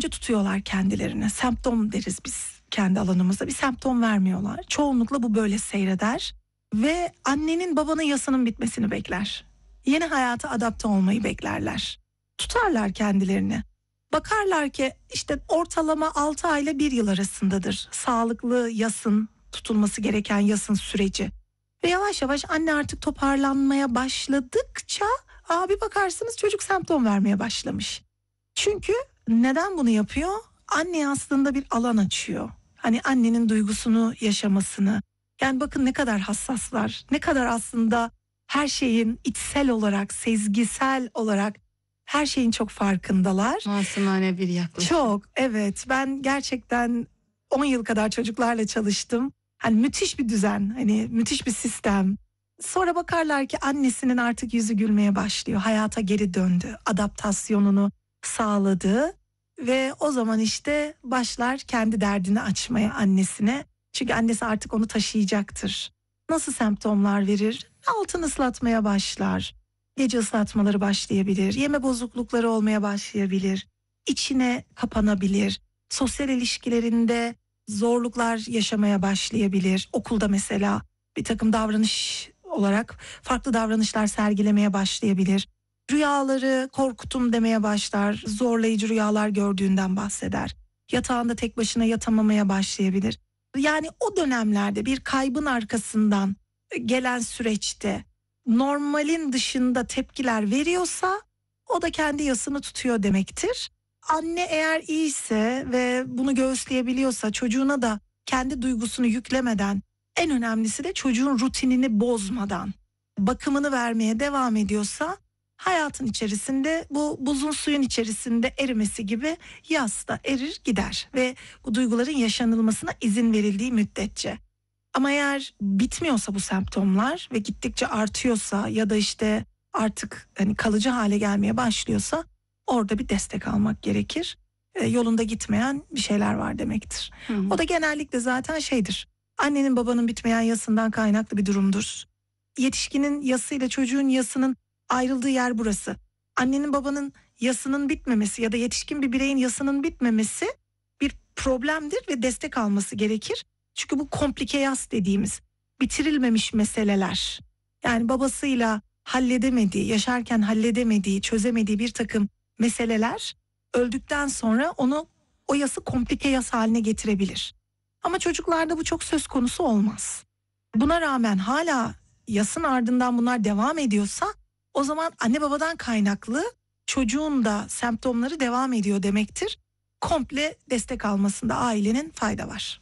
önce tutuyorlar kendilerini. Semptom deriz biz kendi alanımızda. Bir semptom vermiyorlar. Çoğunlukla bu böyle seyreder. Ve annenin babanın yasının bitmesini bekler. Yeni hayata adapte olmayı beklerler. Tutarlar kendilerini. Bakarlar ki işte ortalama 6 ay ile 1 yıl arasındadır sağlıklı yasın, tutulması gereken yasın süreci. Ve yavaş yavaş anne artık toparlanmaya başladıkça bir bakarsınız çocuk semptom vermeye başlamış. Çünkü neden bunu yapıyor? Anne aslında bir alan açıyor. Hani annenin duygusunu yaşamasını. Yani bakın ne kadar hassaslar, ne kadar aslında her şeyin içsel olarak, sezgisel olarak her şeyin çok farkındalar. Masumane bir yaklaşım. Çok, evet. Ben gerçekten 10 yıl kadar çocuklarla çalıştım. Hani müthiş bir düzen, hani müthiş bir sistem. Sonra bakarlar ki annesinin artık yüzü gülmeye başlıyor. Hayata geri döndü, adaptasyonunu sağladı ve o zaman işte başlar kendi derdini açmaya annesine. Çünkü annesi artık onu taşıyacaktır. Nasıl semptomlar verir? Altını ıslatmaya başlar. Gece ıslatmaları başlayabilir. Yeme bozuklukları olmaya başlayabilir. İçine kapanabilir. Sosyal ilişkilerinde zorluklar yaşamaya başlayabilir. Okulda mesela bir takım davranış olarak farklı davranışlar sergilemeye başlayabilir. Rüyaları korkutum demeye başlar. Zorlayıcı rüyalar gördüğünden bahseder. Yatağında tek başına yatamamaya başlayabilir. Yani o dönemlerde bir kaybın arkasından gelen süreçte normalin dışında tepkiler veriyorsa o da kendi yasını tutuyor demektir. Anne eğer iyiyse ve bunu göğüsleyebiliyorsa çocuğuna da kendi duygusunu yüklemeden, en önemlisi de çocuğun rutinini bozmadan bakımını vermeye devam ediyorsa hayatın içerisinde bu buzun suyun içerisinde erimesi gibi yas da erir gider ve bu duyguların yaşanılmasına izin verildiği müddetçe. Ama eğer bitmiyorsa bu semptomlar ve gittikçe artıyorsa ya da işte artık hani kalıcı hale gelmeye başlıyorsa orada bir destek almak gerekir. Yolunda gitmeyen bir şeyler var demektir. O da genellikle zaten şeydir. Annenin babanın bitmeyen yasından kaynaklı bir durumdur. Yetişkinin yasıyla çocuğun yasının ayrıldığı yer burası. Annenin babanın yasının bitmemesi ya da yetişkin bir bireyin yasının bitmemesi bir problemdir ve destek alması gerekir. Çünkü bu komplike yas dediğimiz bitirilmemiş meseleler. Yani babasıyla halledemediği, yaşarken halledemediği, çözemediği bir takım meseleler öldükten sonra onu o yası komplike yas haline getirebilir. Ama çocuklarda bu çok söz konusu olmaz. Buna rağmen hala yasın ardından bunlar devam ediyorsa o zaman anne babadan kaynaklı çocuğun da semptomları devam ediyor demektir. Komple destek almasında ailenin fayda var.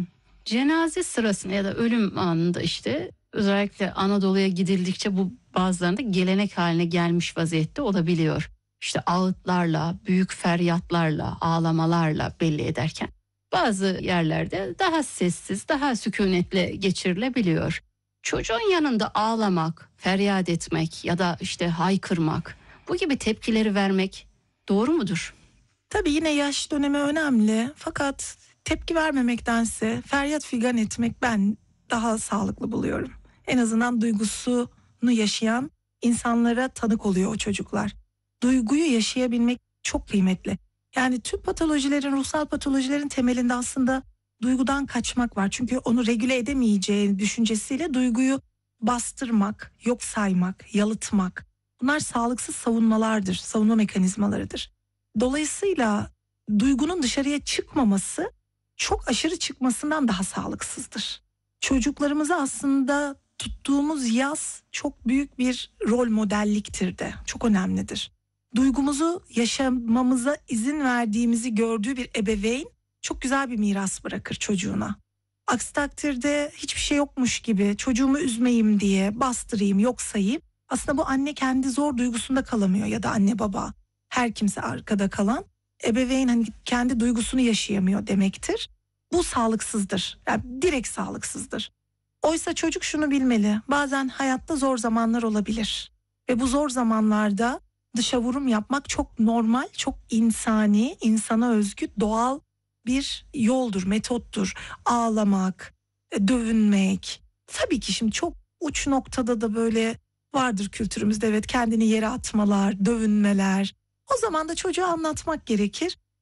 Cenaze sırasında ya da ölüm anında işte özellikle Anadolu'ya gidildikçe bu bazılarında gelenek haline gelmiş vaziyette olabiliyor. İşte ağıtlarla, büyük feryatlarla, ağlamalarla belli ederken bazı yerlerde daha sessiz, daha sükunetle geçirilebiliyor. Çocuğun yanında ağlamak, feryat etmek ya da işte haykırmak, bu gibi tepkileri vermek doğru mudur? Tabii yine yaş dönemi önemli fakat tepki vermemektense feryat figan etmek ben daha sağlıklı buluyorum. En azından duygusunu yaşayan insanlara tanık oluyor o çocuklar. Duyguyu yaşayabilmek çok kıymetli. Yani tüm patolojilerin, ruhsal patolojilerin temelinde aslında duygudan kaçmak var. Çünkü onu regüle edemeyeceği düşüncesiyle duyguyu bastırmak, yok saymak, yalıtmak. Bunlar sağlıksız savunmalardır, savunma mekanizmalarıdır. Dolayısıyla duygunun dışarıya çıkmaması çok aşırı çıkmasından daha sağlıksızdır. Çocuklarımıza aslında tuttuğumuz yas çok büyük bir rol modelliktir de, çok önemlidir. Duygumuzu yaşamamıza izin verdiğimizi gördüğü bir ebeveyn çok güzel bir miras bırakır çocuğuna. Aksi takdirde hiçbir şey yokmuş gibi çocuğumu üzmeyeyim diye bastırayım, yok sayayım. Aslında bu anne kendi zor duygusunda kalamıyor ya da anne baba, her kimse arkada kalan ebeveyn hani kendi duygusunu yaşayamıyor demektir. Bu sağlıksızdır. Yani direkt sağlıksızdır. Oysa çocuk şunu bilmeli. Bazen hayatta zor zamanlar olabilir. Ve bu zor zamanlarda dışa vurum yapmak çok normal, çok insani, insana özgü, doğal bir yoldur, metottur. Ağlamak, dövünmek. Tabii ki şimdi çok uç noktada da böyle vardır kültürümüzde, evet, kendini yere atmalar, dövünmeler. O zaman da çocuğa anlatmak gerekir.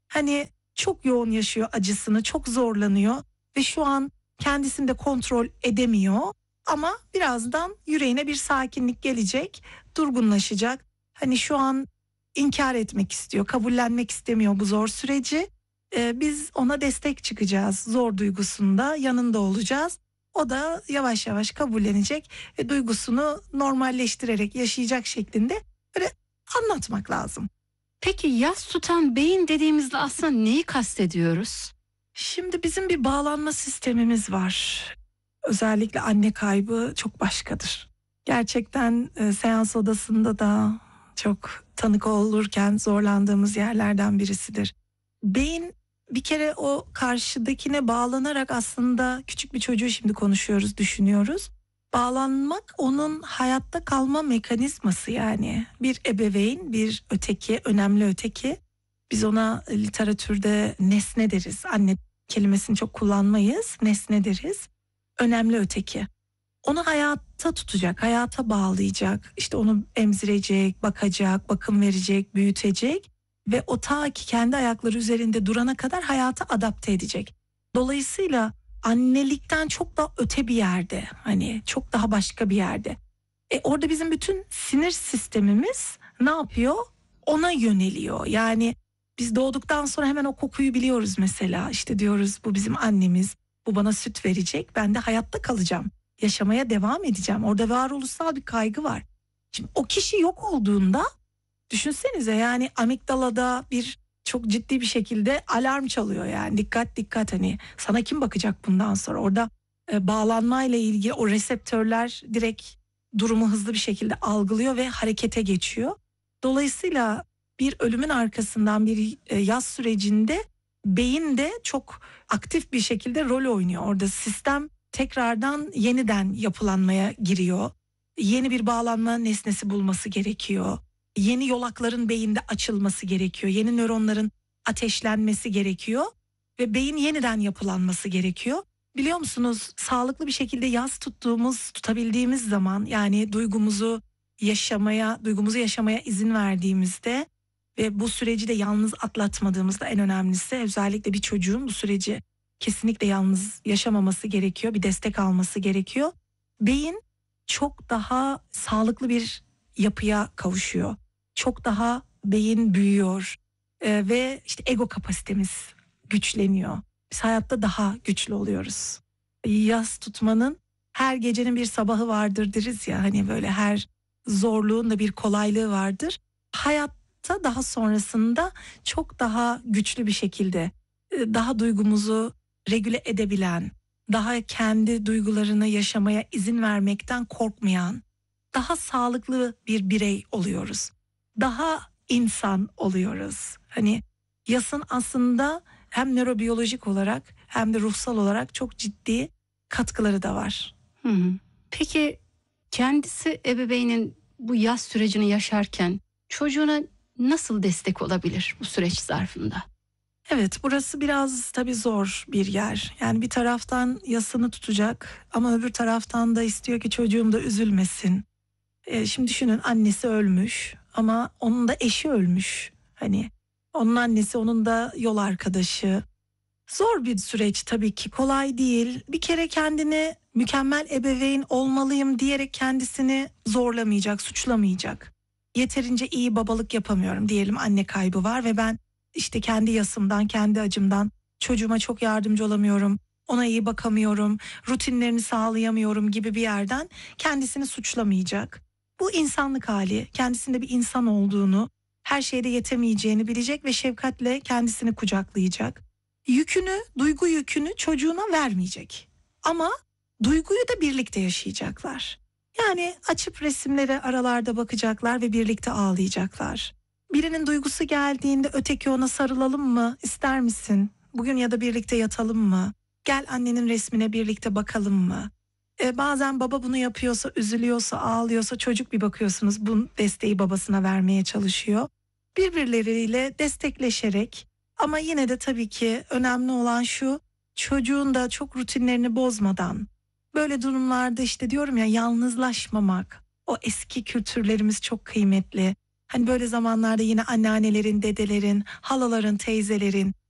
Hani çok yoğun yaşıyor acısını, çok zorlanıyor ve şu an kendisini de kontrol edemiyor. Ama birazdan yüreğine bir sakinlik gelecek, durgunlaşacak. Hani şu an inkar etmek istiyor, kabullenmek istemiyor bu zor süreci. Biz ona destek çıkacağız, zor duygusunda yanında olacağız. O da yavaş yavaş kabullenecek ve duygusunu normalleştirerek yaşayacak şeklinde böyle anlatmak lazım. Peki yas tutan beyin dediğimizde aslında neyi kastediyoruz? Şimdi bizim bir bağlanma sistemimiz var. Özellikle anne kaybı çok başkadır. Gerçekten seans odasında da çok tanık olurken zorlandığımız yerlerden birisidir. Beyin bir kere o karşıdakine bağlanarak aslında küçük bir çocuğu şimdi konuşuyoruz, düşünüyoruz. Bağlanmak onun hayatta kalma mekanizması yani. Bir ebeveyn, bir öteki, önemli öteki. Biz ona literatürde nesne deriz. Anne kelimesini çok kullanmayız. Nesne deriz. Önemli öteki. Onu hayatta tutacak, hayata bağlayacak. İşte onu emzirecek, bakacak, bakım verecek, büyütecek ve o ta ki kendi ayakları üzerinde durana kadar hayata adapte edecek. Dolayısıyla annelikten çok daha öte bir yerde, hani çok daha başka bir yerde. Orada bizim bütün sinir sistemimiz ne yapıyor? Ona yöneliyor. Yani biz doğduktan sonra hemen o kokuyu biliyoruz mesela. İşte diyoruz bu bizim annemiz, bu bana süt verecek, ben de hayatta kalacağım. Yaşamaya devam edeceğim. Orada varoluşsal bir kaygı var. Şimdi o kişi yok olduğunda düşünsenize yani amigdalada bir çok ciddi bir şekilde alarm çalıyor yani dikkat dikkat hani sana kim bakacak bundan sonra orada bağlanmayla ilgili o reseptörler direkt durumu hızlı bir şekilde algılıyor ve harekete geçiyor. Dolayısıyla bir ölümün arkasından bir yaz sürecinde beyin de çok aktif bir şekilde rol oynuyor. Orada sistem tekrardan yeniden yapılanmaya giriyor. Yeni bir bağlanma nesnesi bulması gerekiyor. Yeni yolakların beyinde açılması gerekiyor. Yeni nöronların ateşlenmesi gerekiyor ve beyin yeniden yapılanması gerekiyor. Biliyor musunuz sağlıklı bir şekilde yas tutabildiğimiz zaman yani duygumuzu yaşamaya izin verdiğimizde ve bu süreci de yalnız atlatmadığımızda en önemlisi özellikle bir çocuğun bu süreci kesinlikle yalnız yaşamaması gerekiyor. Bir destek alması gerekiyor. Beyin çok daha sağlıklı bir yapıya kavuşuyor. Çok daha beyin büyüyor ve işte ego kapasitemiz güçleniyor. Biz hayatta daha güçlü oluyoruz. Yas tutmanın her gecenin bir sabahı vardır deriz ya hani böyle her zorluğun da bir kolaylığı vardır. Hayatta daha sonrasında çok daha güçlü bir şekilde daha duygumuzu regüle edebilen, daha kendi duygularını yaşamaya izin vermekten korkmayan, daha sağlıklı bir birey oluyoruz. Daha insan oluyoruz. Hani yasın aslında hem nörobiyolojik olarak hem de ruhsal olarak çok ciddi katkıları da var. Hı hı. Peki kendisi ebeveynin bu yaz sürecini yaşarken çocuğuna nasıl destek olabilir bu süreç zarfında? Evet, burası biraz tabii zor bir yer. Yani bir taraftan yasını tutacak ama öbür taraftan da istiyor ki çocuğum da üzülmesin. Şimdi düşünün annesi ölmüş ama onun da eşi ölmüş. Hani onun annesi onun da yol arkadaşı. Zor bir süreç tabii ki kolay değil. Bir kere kendini mükemmel ebeveyn olmalıyım diyerek kendisini zorlamayacak, suçlamayacak. Yeterince iyi babalık yapamıyorum diyelim anne kaybı var ve ben işte kendi yasımdan, kendi acımdan çocuğuma çok yardımcı olamıyorum. Ona iyi bakamıyorum, rutinlerini sağlayamıyorum gibi bir yerden kendisini suçlamayacak. Bu insanlık hali, kendisinde bir insan olduğunu, her şeyde yetemeyeceğini bilecek ve şefkatle kendisini kucaklayacak. Duygu yükünü çocuğuna vermeyecek. Ama duyguyu da birlikte yaşayacaklar. Yani açıp resimlere aralarda bakacaklar ve birlikte ağlayacaklar. Birinin duygusu geldiğinde öteki ona sarılalım mı? İster misin? Bugün ya da birlikte yatalım mı? Gel annenin resmine birlikte bakalım mı? Bazen baba bunu yapıyorsa, üzülüyorsa, ağlıyorsa çocuk bir bakıyorsunuz bu desteği babasına vermeye çalışıyor. Birbirleriyle destekleşerek ama yine de tabii ki önemli olan şu çocuğun da çok rutinlerini bozmadan böyle durumlarda işte diyorum ya yalnızlaşmamak o eski kültürlerimiz çok kıymetli. Hani böyle zamanlarda yine anneannelerin, dedelerin, halaların, teyzelerin